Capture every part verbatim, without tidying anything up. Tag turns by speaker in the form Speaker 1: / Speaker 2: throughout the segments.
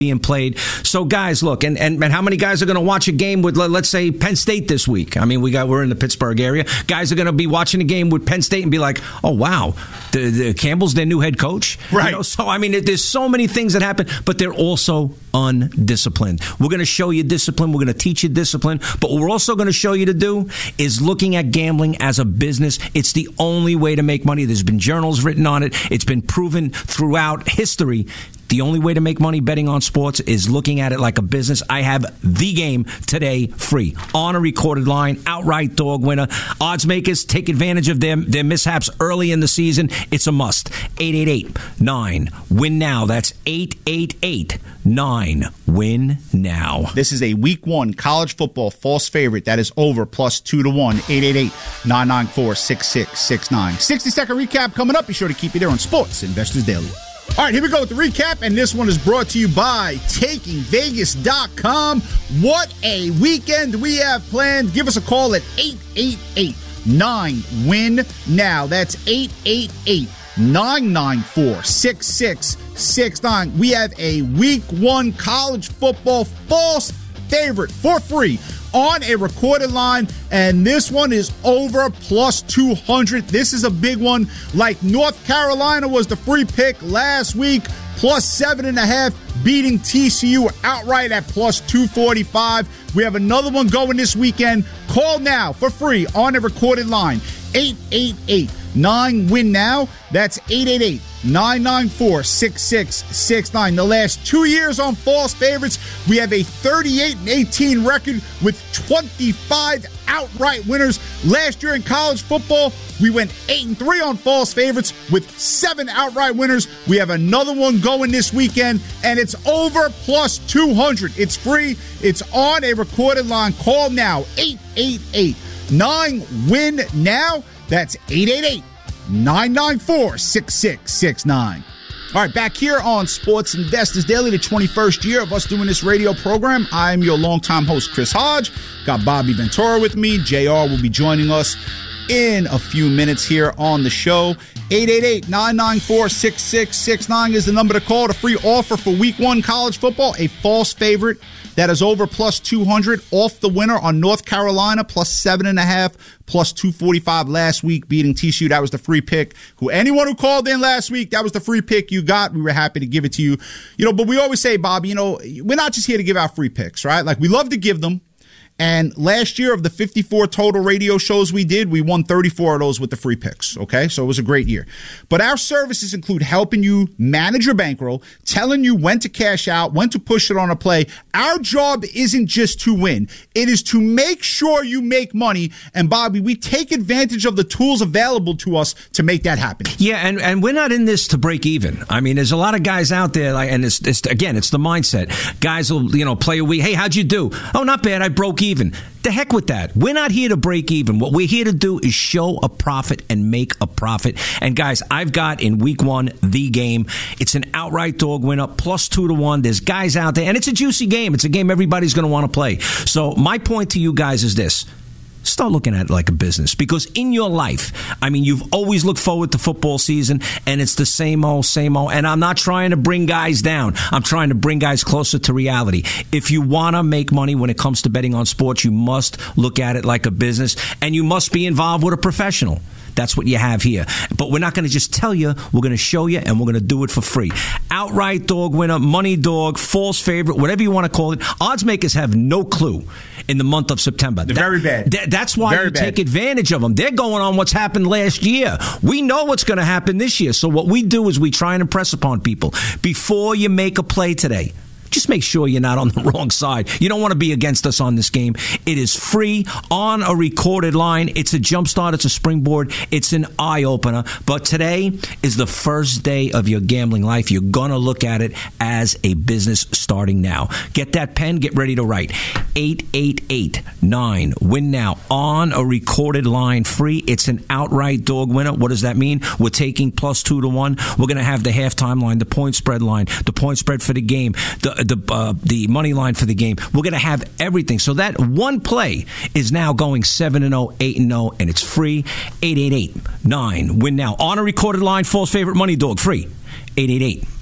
Speaker 1: being played. So, guys, look, and, and, and how many guys are going to watch a game with, let's say, Penn State this week? I mean, we got we're in the Pittsburgh area. Guys are going to be watching a game with Penn State and be like, oh, wow, the, the Campbell's their new head coach?
Speaker 2: Right.
Speaker 1: You know, so, I mean, there's so many things that happen, but they're also undisciplined. We're going to show you discipline. We're going to teach you discipline. But what we're also going to show you to do is looking at gambling as a business. It's the only way to make money. There's been journals written on it. It's been proven throughout history. The only way to make money betting on sports is looking at it like a business. I have the game today free on a recorded line, outright dog winner. Odds makers, take advantage of their, their mishaps early in the season. It's a must. eight eight eight nine win now. That's eight eight eight nine win now.
Speaker 2: This is a week one college football false favorite that is over plus two to one. eight eight eight nine nine four six six six nine. sixty second recap coming up. Be sure to keep you there on Sports Investors Daily. All right, here we go with the recap, and this one is brought to you by Taking Vegas dot com. What a weekend we have planned. Give us a call at eight eight eight nine win now. That's eight eight eight nine nine four six six six nine. We have a week one college football false favorite for free on a recorded line, and this one is over plus two hundred. This is a big one. Like North Carolina was the free pick last week, plus seven and a half, beating T C U outright at plus two forty-five. We have another one going this weekend. Call now for free on a recorded line. eight eight eight nine win now. That's eight eight eight nine nine four six six six nine. The last two years on false favorites, we have a thirty-eight and eighteen record with twenty-five outright winners. Last year in college football, we went eight and three on false favorites with seven outright winners. We have another one going this weekend, and it's over plus two hundred. It's free. It's on a recorded line. Call now. eight eight eight nine win now. That's eight eight eight nine nine four six six six nine. All right, back here on Sports Investors Daily, the twenty-first year of us doing this radio program. I'm your longtime host, Chris Hodge. Got Bobby Ventura with me. J R will be joining us in a few minutes here on the show. eight eight eight nine nine four six six six nine is the number to call. The free offer for week one college football, a false favorite that is over plus two hundred off the winner on North Carolina, plus seven and a half, plus two forty-five last week, beating T C U. That was the free pick. Who anyone who called in last week, that was the free pick you got. We were happy to give it to you. You know, but we always say, Bobby, you know, we're not just here to give out free picks, right? Like, we love to give them. And last year, of the fifty-four total radio shows we did, we won thirty-four of those with the free picks, okay? So it was a great year. But our services include helping you manage your bankroll, telling you when to cash out, when to push it on a play. Our job isn't just to win. It is to make sure you make money. And, Bobby, we take advantage of the tools available to us to make that happen.
Speaker 1: Yeah, and, and we're not in this to break even. I mean, there's a lot of guys out there, like, and it's, it's again, it's the mindset. Guys will, you know, play a week. Hey, how'd you do? Oh, not bad. I broke even. Even. The heck with that. We're not here to break even. What we're here to do is show a profit and make a profit. And guys, I've got in week one the game. It's an outright dog winner, plus two to one. There's guys out there, and it's a juicy game. It's a game everybody's going to want to play. So my point to you guys is this. Start looking at it like a business, because in your life, I mean, you've always looked forward to football season, and it's the same old, same old. And I'm not trying to bring guys down. I'm trying to bring guys closer to reality. If you want to make money when it comes to betting on sports, you must look at it like a business, and you must be involved with a professional. That's what you have here. But we're not going to just tell you. We're going to show you, and we're going to do it for free. Outright dog winner, money dog, false favorite, whatever you want to call it. Odds makers have no clue in the month of September.
Speaker 2: They're that, very bad.
Speaker 1: That, that's why
Speaker 2: very
Speaker 1: you
Speaker 2: bad.
Speaker 1: take advantage of them. They're going on what's happened last year. We know what's going to happen this year. So what we do is we try and impress upon people. Before you make a play today, just make sure you're not on the wrong side. You don't want to be against us on this game. It is free on a recorded line. It's a jumpstart. It's a springboard. It's an eye-opener. But today is the first day of your gambling life. You're going to look at it as a business starting now. Get that pen. Get ready to write. eight eight eight nine win now on a recorded line, free. It's an outright dog winner. What does that mean? We're taking plus two to one. We're going to have the halftime line, the point spread line, the point spread for the game, the the uh, the money line for the game. We're going to have everything. So that one play is now going seven and oh, eight and oh, and it's free. eight eight eight nine win now on a recorded line, false favorite money dog, free. eight eight eight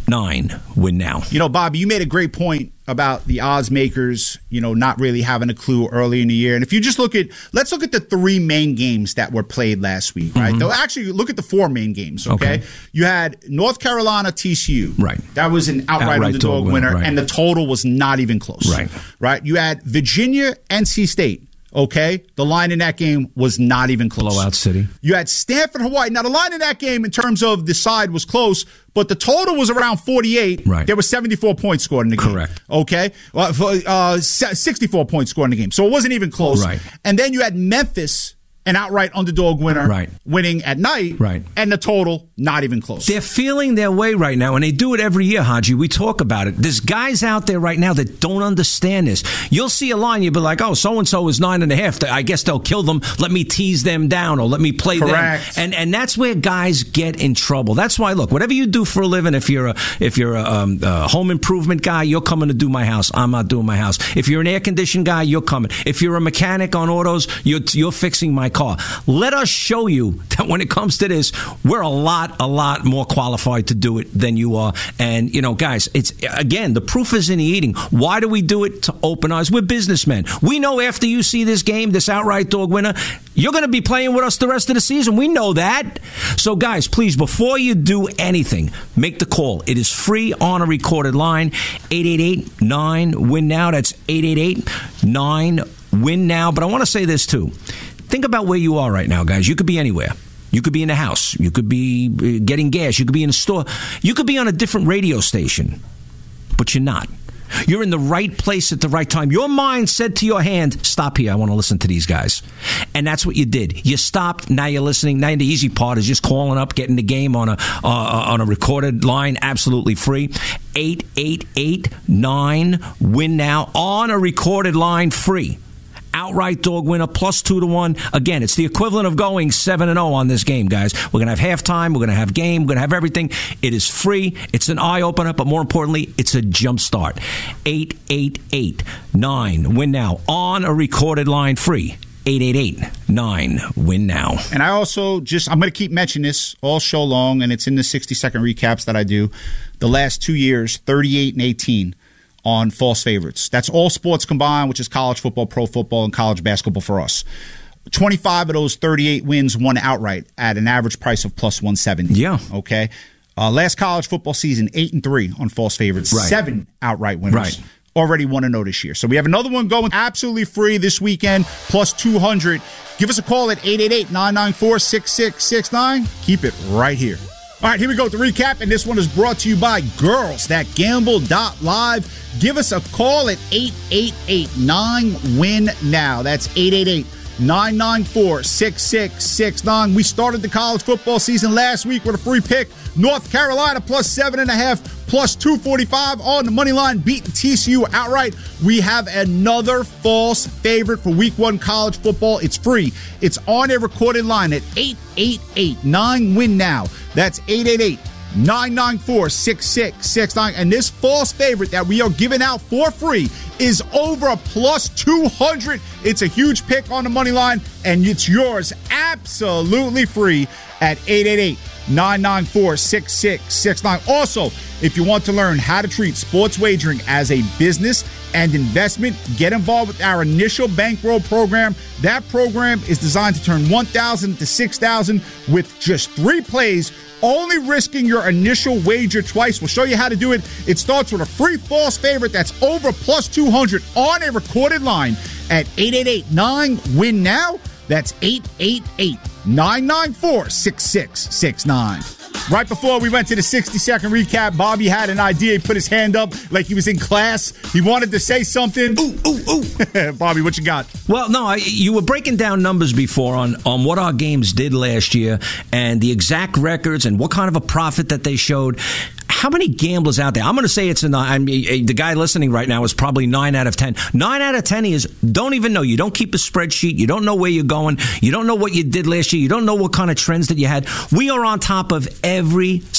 Speaker 1: nine, win now.
Speaker 2: You know, Bobby, you made a great point about the odds makers, you know, not really having a clue early in the year. And if you just look at, let's look at the three main games that were played last week, right? Mm-hmm. They'll actually look at the four main games, okay? okay? You had North Carolina, T C U.
Speaker 1: Right.
Speaker 2: That was an outright, outright underdog winner, winner right. and the total was not even close.
Speaker 1: Right.
Speaker 2: Right. You had Virginia, N C State. Okay, the line in that game was not even close.
Speaker 1: Blowout city.
Speaker 2: You had Stanford, Hawaii. Now, the line in that game in terms of the side was close, but the total was around forty-eight.
Speaker 1: Right.
Speaker 2: There were seventy-four points scored in the game.
Speaker 1: Correct.
Speaker 2: Okay, uh, uh, sixty-four points scored in the game. So it wasn't even close.
Speaker 1: Right.
Speaker 2: And then you had Memphis, an outright underdog winner,
Speaker 1: right.
Speaker 2: winning at night,
Speaker 1: right.
Speaker 2: and the total not even close.
Speaker 1: They're feeling their way right now, and they do it every year, Haji. We talk about it. There's guys out there right now that don't understand this. You'll see a line, you'll be like, oh, so-and-so is nine and a half. I guess they'll kill them. Let me tease them down, or let me play
Speaker 2: Correct.
Speaker 1: them. And and that's where guys get in trouble. That's why, look, whatever you do for a living, if you're a, if you're a, um, a home improvement guy, you're coming to do my house. I'm not doing my house. If you're an air conditioning guy, you're coming. If you're a mechanic on autos, you're, you're fixing my car. Let us show you that when it comes to this, we're a lot, a lot more qualified to do it than you are. And, you know, guys, it's, again, the proof is in the eating. Why do we do it? To open eyes. We're businessmen. We know after you see this game, this outright dog winner, you're going to be playing with us the rest of the season. We know that. So, guys, please, before you do anything, make the call. It is free on a recorded line. eight eight eight nine win now. That's eight eight eight nine win now. But I want to say this, too. Think about where you are right now, guys. You could be anywhere. You could be in the house. You could be getting gas. You could be in a store. You could be on a different radio station, but you're not. You're in the right place at the right time. Your mind said to your hand, stop here. I want to listen to these guys. And that's what you did. You stopped. Now you're listening. Now the easy part is just calling up, getting the game on a uh, on a recorded line, absolutely free. eight eight eight nine win now on a recorded line, free. Outright dog winner, plus two to one. Again, it's the equivalent of going seven and zero on this game, guys. We're gonna have halftime. We're gonna have game. We're gonna have everything. It is free. It's an eye opener, but more importantly, it's a jump start. Eight eight eight nine win now on a recorded line, free. eight eight eight nine win now.
Speaker 2: And I also just I'm gonna keep mentioning this all show long, and it's in the sixty second recaps that I do. The last two years, thirty-eight and eighteen. On false favorites. That's all sports combined, which is college football, pro football, and college basketball for us. twenty-five of those thirty-eight wins won outright at an average price of plus one seventy.
Speaker 1: Yeah.
Speaker 2: Okay. Uh, last college football season, eight and three on false favorites.
Speaker 1: Right.
Speaker 2: Seven outright winners.
Speaker 1: Right.
Speaker 2: Already one and oh this year. So we have another one going absolutely free this weekend, plus two hundred. Give us a call at eight eight eight nine nine four six six six nine. Keep it right here. All right, here we go with the recap, and this one is brought to you by Girls That Gamble dot live. Give us a call at eight eight eight nine win now. That's eight eight eight nine nine four six six six nine. We started the college football season last week with a free pick. North Carolina plus seven and a half, plus two forty-five on the money line, beating T C U outright. We have another false favorite for week one college football. It's free. It's on a recorded line at eight eight eight nine win now. That's eight eight eight nine nine four six six six nine. And this false favorite that we are giving out for free is over a plus two hundred. It's a huge pick on the money line, and it's yours absolutely free at eight eight eight nine nine four six six six nine. Also, if you want to learn how to treat sports wagering as a business and investment, get involved with our initial bankroll program. That program is designed to turn one thousand to six thousand with just three plays, only risking your initial wager twice. We'll show you how to do it. It starts with a free false favorite that's over plus two hundred on a recorded line at eight eight eight nine win now. That's eight eight eight nine nine four six six six nine. Right before we went to the sixty second recap, Bobby had an idea. He put his hand up like he was in class. He wanted to say something. Ooh, ooh, ooh. Bobby, what you got?
Speaker 1: Well, no, I, you were breaking down numbers before on, on what our games did last year and the exact records and what kind of a profit that they showed. How many gamblers out there? I'm going to say it's a nine. I mean, the guy listening right now is probably nine out of ten. Nine out of ten is don't even know. You don't keep a spreadsheet. You don't know where you're going. You don't know what you did last year. You don't know what kind of trends that you had. We are on top of every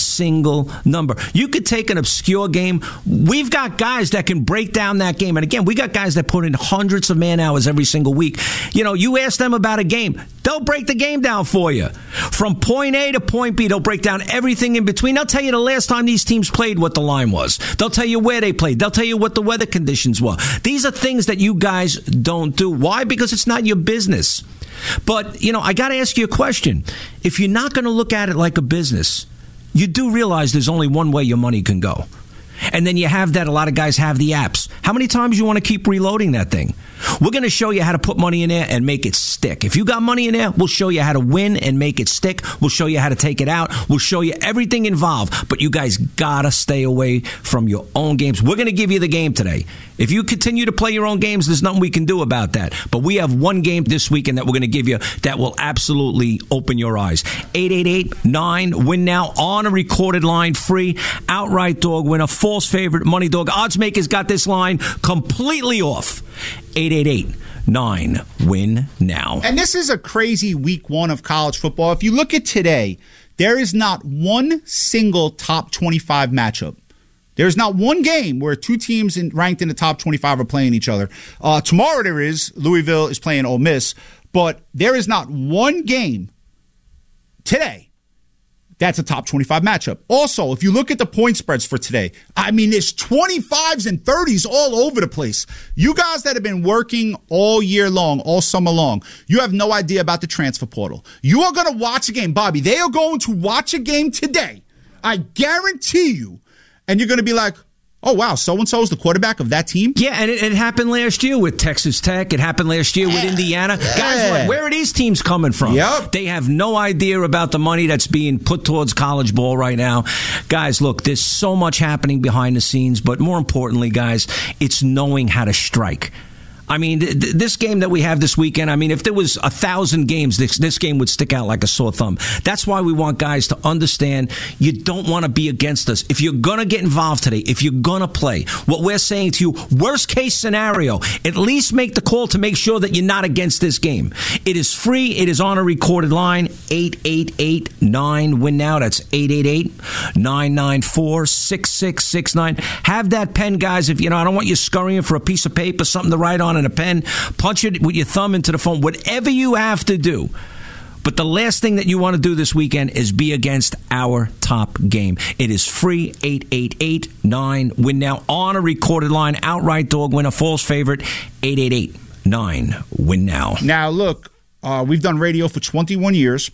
Speaker 1: single number. You could take an obscure game. We've got guys that can break down that game. And again, we got guys that put in hundreds of man hours every single week. You know, you ask them about a game, they'll break the game down for you. From point A to point B, they'll break down everything in between. They'll tell you the last time these teams played, what the line was. They'll tell you where they played. They'll tell you what the weather conditions were. These are things that you guys don't do. Why? Because it's not your business. But, you know, I got to ask you a question. If you're not going to look at it like a business, you do realize there's only one way your money can go. And then you have that. A lot of guys have the apps. How many times you want to keep reloading that thing? We're going to show you how to put money in there and make it stick. If you got money in there, we'll show you how to win and make it stick. We'll show you how to take it out. We'll show you everything involved. But you guys got to stay away from your own games. We're going to give you the game today. If you continue to play your own games, there's nothing we can do about that. But we have one game this weekend that we're going to give you that will absolutely open your eyes. eight eight eight nine win now on a recorded line, free, outright dog winner, false favorite, money dog. Odds makers got this line completely off. eight eight eight nine win now.
Speaker 2: And this is a crazy week one of college football. If you look at today, there is not one single top twenty-five matchup. There's not one game where two teams in, ranked in the top twenty-five are playing each other. Uh, tomorrow there is. Louisville is playing Ole Miss. But there is not one game today that's a top twenty-five matchup. Also, if you look at the point spreads for today, I mean, there's twenty-fives and thirties all over the place. You guys that have been working all year long, all summer long, you have no idea about the transfer portal. You are going to watch a game. Bobby, they are going to watch a game today. I guarantee you. And you're going to be like, oh, wow, so-and-so is the quarterback of that team?
Speaker 1: Yeah, and it, it happened last year with Texas Tech. It happened last year with Indiana.
Speaker 2: Yeah.
Speaker 1: Guys, like, where are these teams coming from?
Speaker 2: Yep.
Speaker 1: They have no idea about the money that's being put towards college ball right now. Guys, look, there's so much happening behind the scenes, but more importantly, guys, it's knowing how to strike. I mean, th- th- this game that we have this weekend, I mean, if there was a thousand games, this, this game would stick out like a sore thumb. That's why we want guys to understand you don't want to be against us. If you're going to get involved today, if you're going to play, what we're saying to you, worst case scenario, at least make the call to make sure that you're not against this game. It is free. It is on a recorded line, eight eight eight nine win now. That's eight eight eight nine nine four six six six nine. Have that pen, guys. If you know, I don't want you scurrying for a piece of paper, something to write on, and a pen, punch it with your thumb into the phone, whatever you have to do. But the last thing that you want to do this weekend is be against our top game. It is free, eight eight eight nine win now on a recorded line, outright dog winner, false favorite, eight eight eight nine win now.
Speaker 2: Now, look, uh, we've done radio for twenty-one years.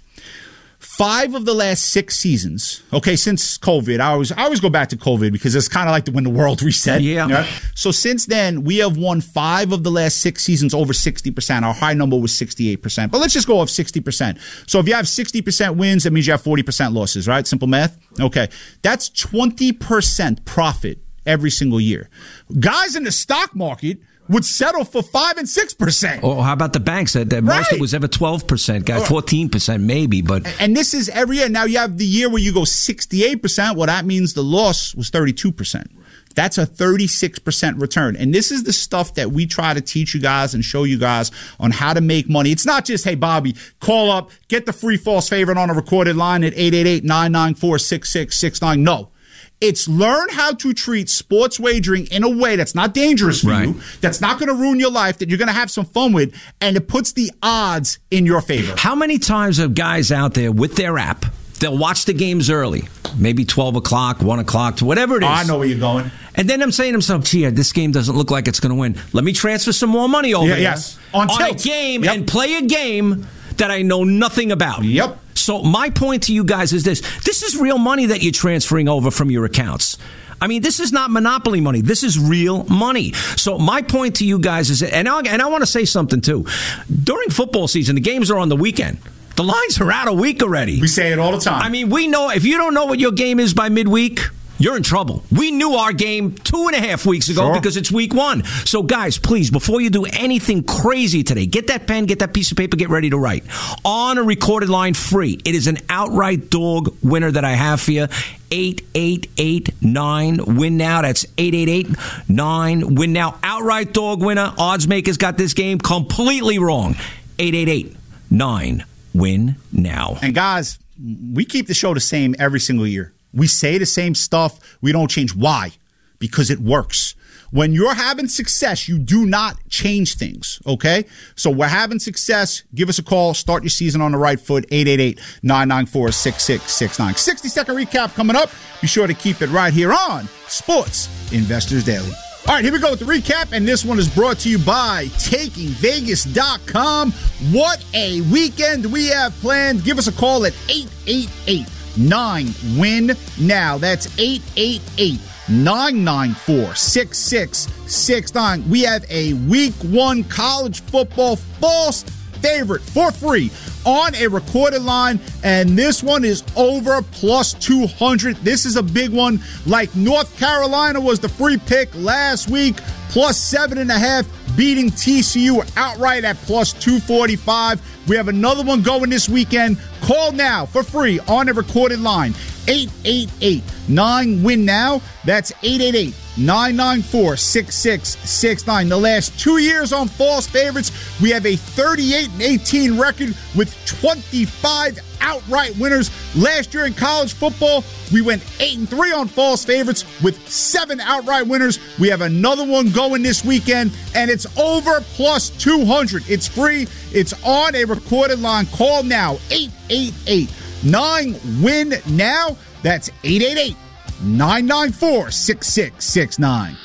Speaker 2: Five of the last six seasons, okay, since COVID, I always I always go back to COVID because it's kind of like the, when the world reset.
Speaker 1: Yeah.
Speaker 2: Right? So since then, we have won five of the last six seasons over sixty percent. Our high number was sixty-eight percent. But let's just go off sixty percent. So if you have sixty percent wins, that means you have forty percent losses, right? Simple math. Okay. That's twenty percent profit every single year. Guys in the stock market would settle for five and six percent.
Speaker 1: Or how about the banks? That, that
Speaker 2: right.
Speaker 1: most it was ever twelve percent, guys, fourteen percent maybe. But
Speaker 2: and this is every year. Now you have the year where you go sixty-eight percent. Well, that means the loss was thirty-two percent. That's a thirty-six percent return. And this is the stuff that we try to teach you guys and show you guys on how to make money. It's not just, hey, Bobby, call up, get the free false favorite on a recorded line at eight eight eight nine nine four six six six nine. No. It's learn how to treat sports wagering in a way that's not dangerous for
Speaker 1: right.
Speaker 2: you, that's not going to ruin your life, that you're going to have some fun with, and it puts the odds in your favor.
Speaker 1: How many times have guys out there with their app, they'll watch the games early, maybe twelve o'clock, one o'clock, whatever it is.
Speaker 2: Oh, I know where you're going.
Speaker 1: And then I'm saying to myself, gee, this game doesn't look like it's going to win. Let me transfer some more money over
Speaker 2: yeah,
Speaker 1: there
Speaker 2: yes. on,
Speaker 1: on a game yep. and play a game that I know nothing about.
Speaker 2: Yep.
Speaker 1: So my point to you guys is this. This is real money that you're transferring over from your accounts. I mean, this is not monopoly money. This is real money. So my point to you guys is, and I, and I want to say something too. During football season, the games are on the weekend. The lines are out a week already.
Speaker 2: We say it all the time.
Speaker 1: I mean, we know if you don't know what your game is by midweek, you're in trouble. We knew our game two and a half weeks ago
Speaker 2: sure.
Speaker 1: because it's week one. So, guys, please, before you do anything crazy today, get that pen, get that piece of paper, get ready to write. On a recorded line, free. It is an outright dog winner that I have for you. eight eight eight nine win now. That's eight eight eight nine win now. Outright dog winner. Odds makers got this game completely wrong. eight eight eight nine win now.
Speaker 2: And, guys, we keep the show the same every single year. We say the same stuff. We don't change. Why? Because it works. When you're having success, you do not change things, okay? So we're having success. Give us a call. Start your season on the right foot. eight eight eight, nine nine four, six six six nine. sixty-second recap coming up. Be sure to keep it right here on Sports Investors Daily. All right, here we go with the recap, and this one is brought to you by taking vegas dot com. What a weekend we have planned. Give us a call at eight eight eight, nine, win now. That's eight eight eight, nine nine four, six six six nine. We have a week one college football false favorite for free on a recorded line, and this one is over plus two hundred. This is a big one. Like North Carolina was the free pick last week, plus seven and a half, beating T C U outright at plus two forty-five. We have another one going this weekend. Call now for free on a recorded line. eight eight eight, nine, win now. That's eight eight eight, nine nine four, six six six nine. The last two years on false favorites, we have a thirty-eight and eighteen record with twenty-five outright winners. Last year in college football, we went eight and three on false favorites with seven outright winners. We have another one going this weekend, and it's over plus two hundred. It's free. It's on a recorded line. Call now, eight eight eight, nine, win now. That's eight eight eight, nine nine four, six six six nine.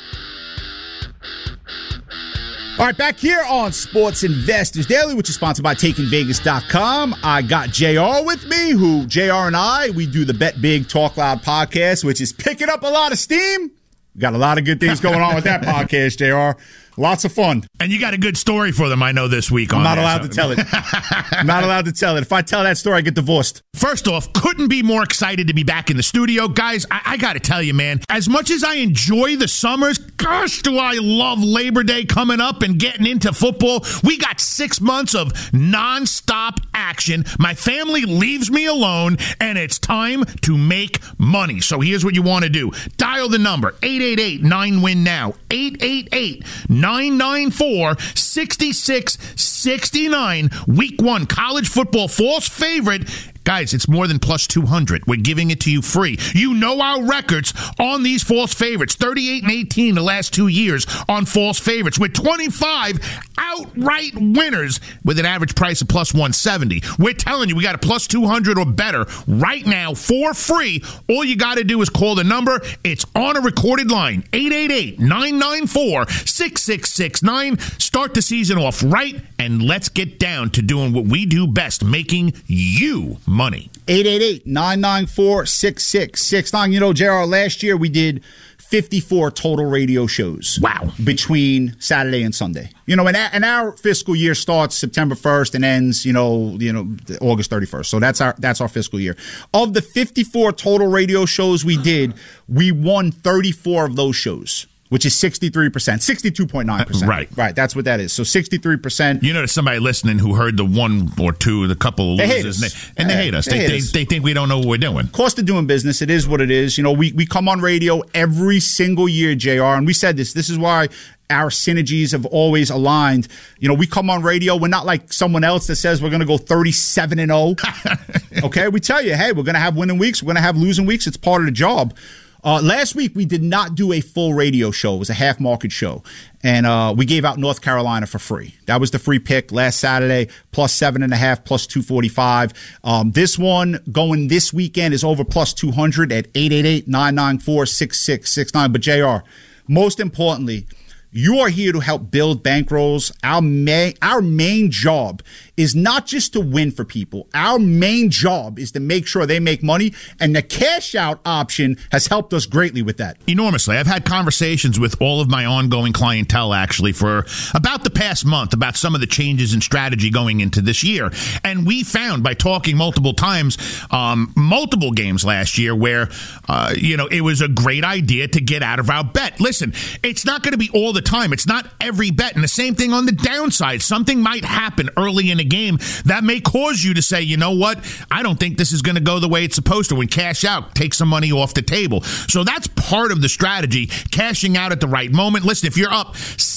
Speaker 2: All right, back here on Sports Investors Daily, which is sponsored by taking vegas dot com. I got J R with me, who J R and I, we do the Bet Big Talk Loud podcast, which is picking up a lot of steam. We got a lot of good things going on with that podcast, J R. Lots of fun.
Speaker 3: And you got a good story for them, I know, this week.
Speaker 2: I'm
Speaker 3: on
Speaker 2: not
Speaker 3: there,
Speaker 2: allowed
Speaker 3: so.
Speaker 2: to tell it. I'm not allowed to tell it. If I tell that story, I get divorced.
Speaker 3: First off, couldn't be more excited to be back in the studio. Guys, I, I got to tell you, man, as much as I enjoy the summers, gosh, do I love Labor Day coming up and getting into football. We got six months of nonstop action. My family leaves me alone, and it's time to make money. So here's what you want to do. Dial the number, eight eight eight, nine, win now, eight eight eight, nine nine four, six six six nine. Week one college football false favorite. Guys, it's more than plus two hundred. We're giving it to you free. You know our records on these false favorites. thirty-eight and eighteen the last two years on false favorites with twenty-five outright winners with an average price of plus one seventy. We're telling you, we got a plus two hundred or better right now for free. All you got to do is call the number. It's on a recorded line. eight eight eight, nine nine four, six six six nine. Start the season off right, and let's get down to doing what we do best, making you money.
Speaker 2: eight eight eight, nine nine four, six six six nine. You know, J R, last year we did fifty-four total radio shows.
Speaker 3: Wow.
Speaker 2: Between Saturday and Sunday. You know, and, and our fiscal year starts September first and ends, you know, you know, August thirty-first. So that's our that's our fiscal year. Of the fifty-four total radio shows we did, we won thirty-four of those shows, which is sixty-three percent, sixty-two point nine percent.
Speaker 3: Right.
Speaker 2: Right, that's what that is. So sixty-three percent.
Speaker 3: You know, there's somebody listening who heard the one or two, the couple of
Speaker 2: They hate
Speaker 3: losers,
Speaker 2: us.
Speaker 3: and they, and they
Speaker 2: Yeah,
Speaker 3: hate us.
Speaker 2: they
Speaker 3: They,
Speaker 2: hate
Speaker 3: they,
Speaker 2: us.
Speaker 3: they think we don't know what we're doing.
Speaker 2: Cost of doing business, it is what it is. You know, we, we come on radio every single year, J R, and we said this. This is why our synergies have always aligned. You know, we come on radio. We're not like someone else that says we're going to go thirty-seven and oh. Okay? We tell you, hey, we're going to have winning weeks. We're going to have losing weeks. It's part of the job. Uh, last week, we did not do a full radio show. It was a half-market show. And uh, we gave out North Carolina for free. That was the free pick last Saturday, plus seven and a half, plus two forty-five. Um, this one going this weekend is over plus two hundred at eight eight eight, nine nine four, six six six nine. But, J R, most importantly, you are here to help build bankrolls. Our main, our main job is not just to win for people. Our main job is to make sure they make money, and the cash out option has helped us greatly with that.
Speaker 3: Enormously. I've had conversations with all of my ongoing clientele, actually, for about the past month about some of the changes in strategy going into this year. And we found by talking multiple times, um, multiple games last year where, uh, you know, it was a great idea to get out of our bet. Listen, it's not going to be all the time. It's not every bet. And the same thing on the downside. Something might happen early in a game that may cause you to say, you know what? I don't think this is going to go the way it's supposed to. When cash out, take some money off the table. So that's part of the strategy, cashing out at the right moment. Listen, if you're up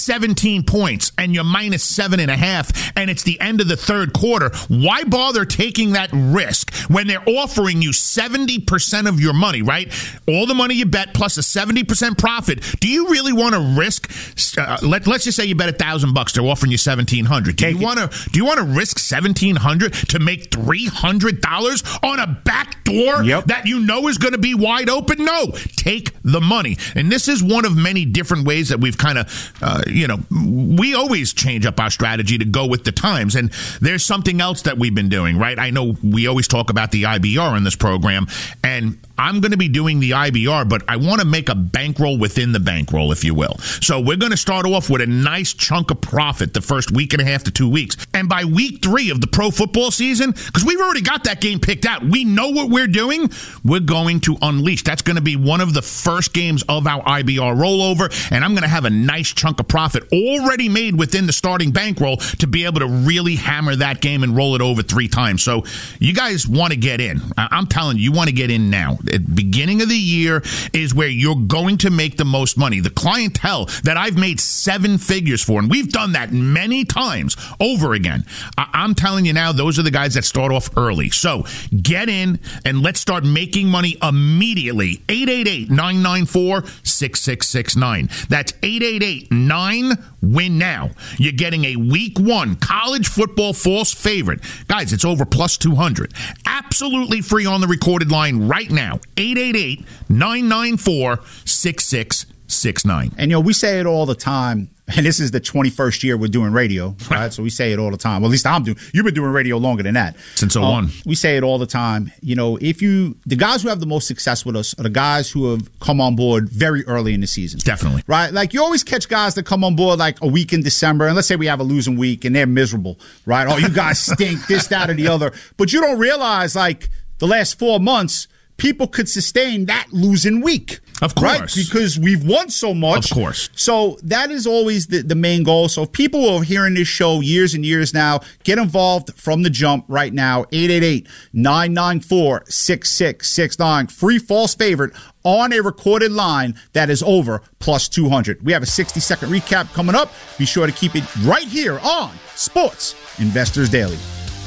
Speaker 3: seventeen points and you're minus seven and a half and it's the end of the third quarter, why bother taking that risk when they're offering you seventy percent of your money, right? All the money you bet plus a seventy percent profit. Do you really want to risk, uh, let, let's just say you bet a thousand bucks, they're offering you seventeen hundred. Do you want to, do you want to risk seventeen hundred to make three hundred dollars on a back door
Speaker 2: yep.
Speaker 3: that you know is going to be wide open? No, take the money. And this is one of many different ways that we've kind of, uh, you know, we always change up our strategy to go with the times. And there's something else that we've been doing, right? I know we always talk about the I B R in this program, and I'm going to be doing the I B R, but I want to make a bankroll within the bankroll, if you will. So we're going to start off with a nice chunk of profit the first week and a half to two weeks. And by week three of the pro football season, because we've already got that game picked out, we know what we're doing, we're going to unleash. That's going to be one of the first games of our I B R rollover, and I'm going to have a nice chunk of profit already made within the starting bankroll to be able to really hammer that game and roll it over three times. So you guys want to get in. I'm telling you, you want to get in now. At the beginning of the year is where you're going to make the most money. The clientele that I've made seven figures for, and we've done that many times over again. I- I'm telling you now, those are the guys that start off early. So get in and let's start making money immediately. eight eight eight, nine nine four, six six six nine. That's eight eight eight, nine, win now. You're getting a week one college football false favorite. Guys, it's over plus two hundred. Absolutely free on the recorded line right now. eight eight eight, nine nine four, six six six nine.
Speaker 2: And, you know, we say it all the time, and this is the twenty-first year we're doing radio, right? So we say it all the time. Well, at least I'm doing. You've been doing radio longer than that.
Speaker 3: Since oh one.
Speaker 2: Um, we say it all the time. You know, if you, the guys who have the most success with us are the guys who have come on board very early in the season.
Speaker 3: Definitely.
Speaker 2: Right? Like, you always catch guys that come on board like a week in December, and let's say we have a losing week, and they're miserable, right? Oh, you guys stink, this, that, or the other. But you don't realize, like, the last four months, people could sustain that losing week.
Speaker 3: Of course.
Speaker 2: Right? Because we've won so much.
Speaker 3: Of course.
Speaker 2: So that is always the, the main goal. So if people are hearing this show years and years now, get involved from the jump right now. eight eight eight, nine nine four, six six six nine. Free false favorite on a recorded line that is over plus two hundred. We have a sixty-second recap coming up. Be sure to keep it right here on Sports Investors Daily.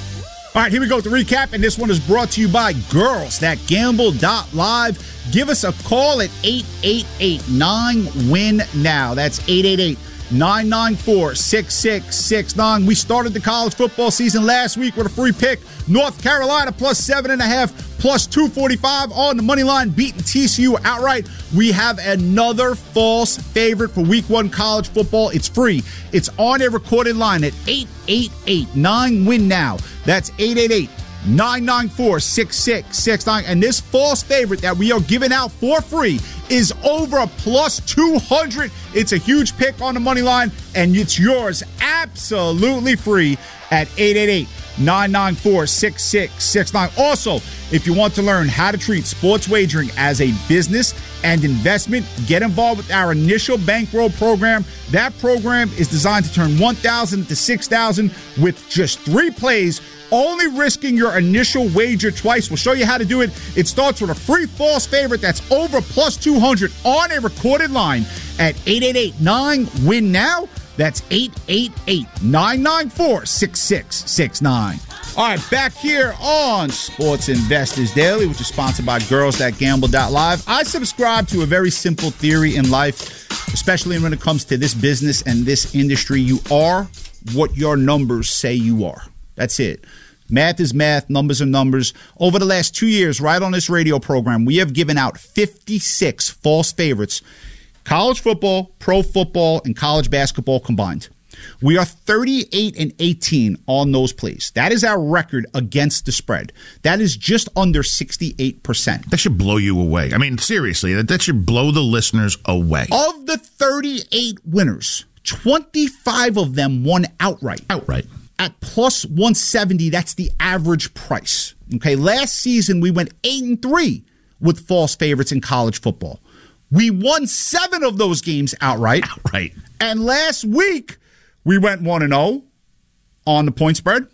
Speaker 2: All right, here we go with the recap, and this one is brought to you by Girls That Gamble dot live. Give us a call at eight eight eight, nine, win now. That's eight eight eight, nine nine four, six six six nine. We started the college football season last week with a free pick. North Carolina plus seven and a half, plus two forty-five on the money line, beating T C U outright. We have another false favorite for week one college football. It's free. It's on a recorded line at eight eight eight, nine, win now. That's eight eight eight, nine nine four, six six six nine. And this false favorite that we are giving out for free is over a plus two hundred. It's a huge pick on the money line, and it's yours absolutely free at eight eight eight, nine nine four, six six six nine. Also, if you want to learn how to treat sports wagering as a business and investment, get involved with our initial bankroll program. That program is designed to turn one thousand dollars into six thousand dollars with just three plays, only risking your initial wager twice. We'll show you how to do it. It starts with a free false favorite that's over plus two hundred on a recorded line at eight eight eight, nine, win now. That's eight eight eight, nine nine four, six six six nine. All right, back here on Sports Investors Daily, which is sponsored by Girls That Gamble dot live. I subscribe to a very simple theory in life, especially when it comes to this business and this industry. You are what your numbers say you are. That's it. Math is math. Numbers are numbers. Over the last two years, right on this radio program, we have given out fifty-six false favorites. College football, pro football, and college basketball combined. We are thirty-eight and eighteen on those plays. That is our record against the spread. That is just under sixty-eight percent.
Speaker 3: That should blow you away. I mean, seriously, that, that should blow the listeners away.
Speaker 2: Of the thirty-eight winners, twenty-five of them won outright.
Speaker 3: Outright.
Speaker 2: At plus one seventy, that's the average price. Okay, last season we went eight and three with false favorites in college football. We won seven of those games outright.
Speaker 3: Outright.
Speaker 2: And last week, we went one and oh on the point spread.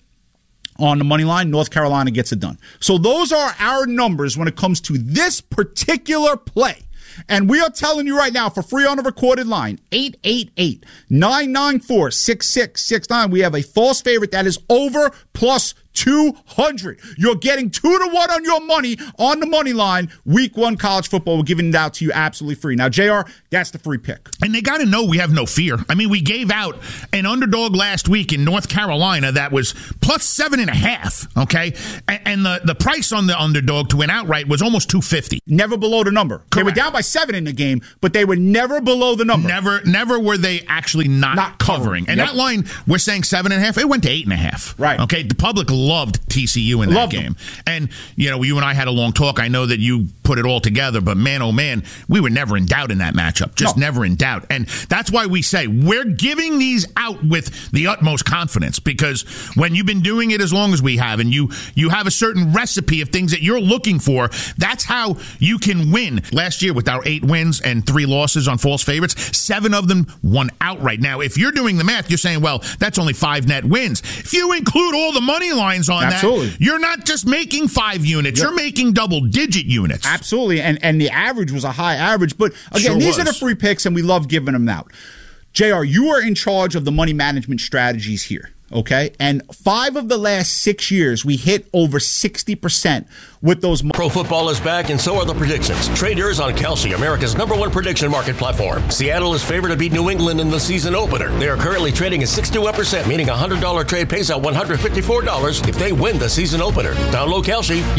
Speaker 2: On the money line, North Carolina gets it done. So those are our numbers when it comes to this particular play. And we are telling you right now, for free on a recorded line, eight eight eight, nine nine four, six six six nine. We have a false favorite that is over plus two hundred. You're getting two to one on your money on the money line. Week one college football. We're giving it out to you absolutely free. Now, J R, that's the free pick.
Speaker 3: And they got to know we have no fear. I mean, we gave out an underdog last week in North Carolina that was plus seven and a half. Okay, and, and the, the price on the underdog to win outright was almost two fifty.
Speaker 2: Never below the number. Correct. They were down by seven in the game, but they were never below the number.
Speaker 3: Never, never were they actually not,
Speaker 2: not
Speaker 3: covering.
Speaker 2: covering.
Speaker 3: And
Speaker 2: yep.
Speaker 3: that line, we're saying seven and a half. It went to eight and a half.
Speaker 2: Right.
Speaker 3: Okay. The public loved T C U in that
Speaker 2: loved
Speaker 3: game.
Speaker 2: Them.
Speaker 3: And, you know, you and I had a long talk. I know that you put it all together, but man, oh man, we were never in doubt in that matchup. Just
Speaker 2: no.
Speaker 3: never in doubt. And that's why we say we're giving these out with the utmost confidence, because when you've been doing it as long as we have, and you, you have a certain recipe of things that you're looking for, that's how you can win. Last year with our eight wins and three losses on false favorites, seven of them won outright. Now, if you're doing the math, you're saying, well, that's only five net wins. If you include all the money lines on
Speaker 2: Absolutely.
Speaker 3: that, you're not just making five units, yep. you're making double-digit units.
Speaker 2: Absolutely, and and the average was a high average. But again,
Speaker 3: sure
Speaker 2: these
Speaker 3: was.
Speaker 2: are the free picks, and we love giving them out. J R, you are in charge of the money management strategies here. Okay, and five of the last six years, we hit over sixty percent with those.
Speaker 4: Pro football is back, and so are the predictions. Trade yours on Kalshi, America's number one prediction market platform. Seattle is favored to beat New England in the season opener. They are currently trading at sixty-one percent, meaning a one hundred dollars trade pays out one hundred fifty-four dollars if they win the season opener. Download Kalshi.